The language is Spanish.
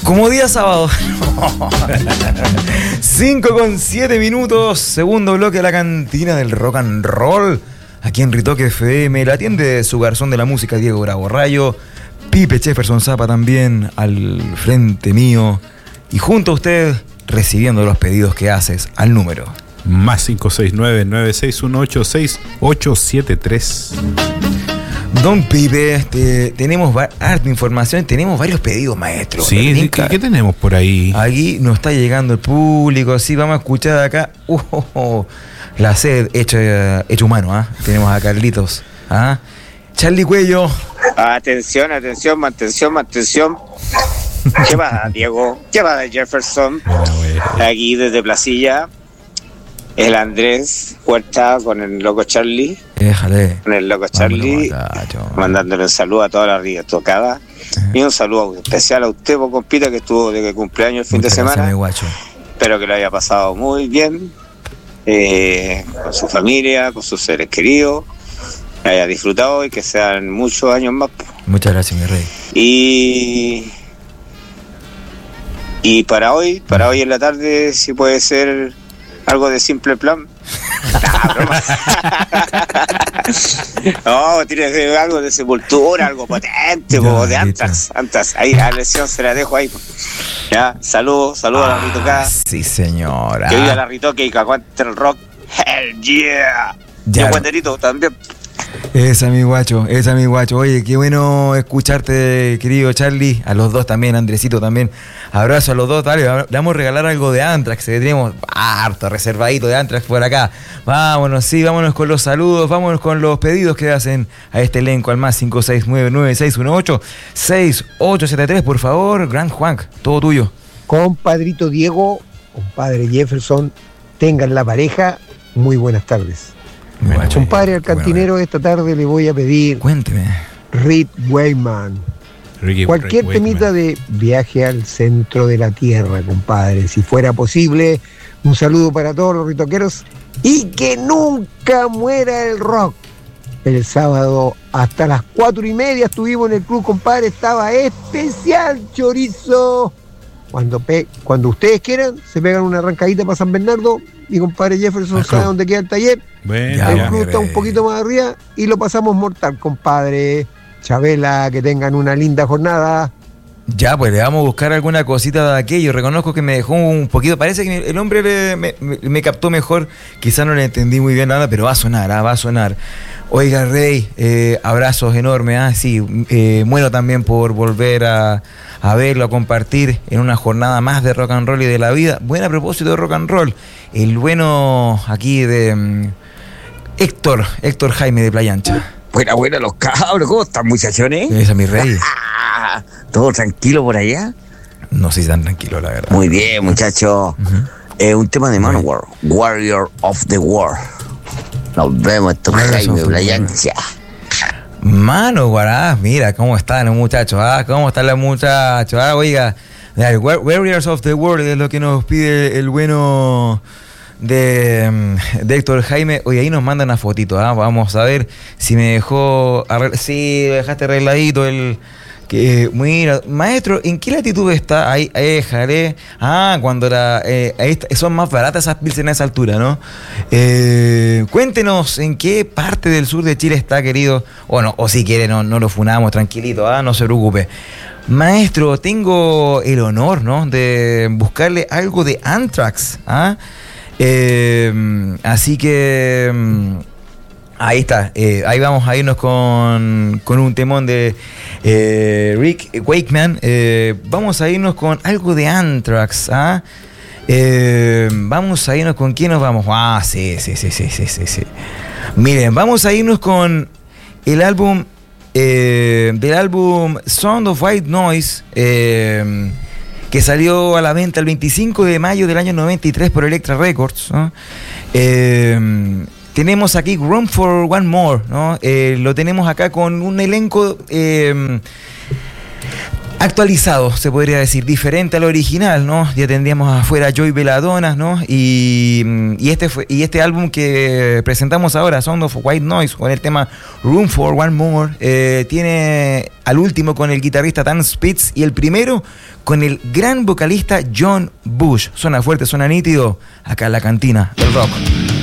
Como día sábado. 5:07, segundo bloque de la cantina del rock and roll. Aquí en Ritoque FM, la atiende su garzón de la música, Diego Bravo Rayo. Pipe Jefferson Zapa también al frente mío. Y junto a usted, recibiendo los pedidos que haces al número más 569-9618-6873. Don Pipe, tenemos harta información, tenemos varios pedidos, maestro. Sí, ¿qué tenemos por ahí? Aquí nos está llegando el público, sí, vamos a escuchar acá. La sed hecho humano, ¿ah? Tenemos a Carlitos, ¿ah? Charlie Cuello. Atención. ¿Qué va, Diego? ¿Qué va, Jefferson? Aquí desde Placilla, el Andrés Huerta con el loco Charlie. Déjale. Con el loco Charlie, mandándole un saludo a toda la tocada. Y un saludo especial a usted, vos, compita, que estuvo de cumpleaños el fin de semana. Gracias, mi guacho. Espero que lo haya pasado muy bien, con su familia, con sus seres queridos, que haya disfrutado y que sean muchos años más. Muchas gracias, mi rey. Y para hoy en la tarde, si puede ser algo de Simple Plan. No, tiene que ser algo de Sepultura, algo potente, de Anthrax. Ahí la lesión se la dejo ahí. Ya, saludos a la Ritoca. Sí, señora. Que viva la Ritoca y que aguante el rock. Hell yeah. Y el Guanderito también. Esa mi guacho. Oye, qué bueno escucharte, querido Charlie. A los dos también, Andresito también. Abrazo a los dos, dale, le vamos a regalar algo de Anthrax, que tenemos harto reservadito de Anthrax por acá. Vámonos con los saludos, vámonos con los pedidos que hacen a este elenco al más 569-9618-6873, por favor. Gran Juan, todo tuyo. Compadrito Diego, compadre Jefferson, tengan la pareja, muy buenas tardes. Compadre, al cantinero esta tarde le voy a pedir. Cuénteme. Rick Wakeman. Cualquier temita de Viaje al Centro de la Tierra, compadre. Si fuera posible, un saludo para todos los ritoqueros. Y que nunca muera el rock. El sábado hasta las 4:30 estuvimos en el club, compadre. Estaba especial chorizo. Cuando ustedes quieran, se pegan una arrancadita para San Bernardo. Mi compadre Jefferson sabe dónde queda el taller. El club está un poquito más arriba y lo pasamos mortal, compadre. Chabela, que tengan una linda jornada. Ya, pues le vamos a buscar alguna cosita de aquello. Reconozco que me dejó un poquito. Parece que el hombre me captó mejor. Quizá no le entendí muy bien nada, pero va a sonar. Oiga, Rey, abrazos enormes. Sí, muero también por volver a verlo, a compartir en una jornada más de rock and roll y de la vida. Buen a propósito de rock and roll. El bueno aquí de Héctor Jaime de Playa Ancha. Buena los cabros, ¿cómo están, muchachones? Esa, mi rey. ¿Todo tranquilo por allá? No sé si tan tranquilo, la verdad. Muy bien, muchachos. Un tema de Manowar, Warrior of the War. Nos vemos, Héctor Jaime de Playa Ancha. Manowar, mira cómo están los muchachos, oiga, Warriors of the World es lo que nos pide el bueno de Héctor Jaime. Oye, ahí nos mandan una fotito, vamos a ver si me dejó sí, dejaste arregladito mira, maestro, ¿en qué latitud está? Ahí, déjale. Cuando son más baratas esas pilsen a esa altura, ¿no? Cuéntenos en qué parte del sur de Chile está, querido. O si quiere, no lo funamos, tranquilito, no se preocupe. Maestro, tengo el honor, ¿no?, de buscarle algo de Anthrax, así que ahí está, ahí vamos a irnos con un temón de Rick Wakeman. Vamos a irnos con algo de Anthrax. Vamos a irnos con quién nos vamos. Sí. Miren, vamos a irnos con el álbum del álbum Sound of White Noise, que salió a la venta el 25 de mayo del año 93 por Elektra Records, ¿no? Tenemos aquí Room for One More, ¿no? Lo tenemos acá con un elenco actualizado, se podría decir, diferente al original, ¿no? Ya tendríamos afuera Joy Belladonna, ¿no? Y este álbum que presentamos ahora, Sound of White Noise, con el tema Room for One More, tiene al último con el guitarrista Dan Spitz y el primero con el gran vocalista John Bush. Suena fuerte, suena nítido, acá en la cantina del rock.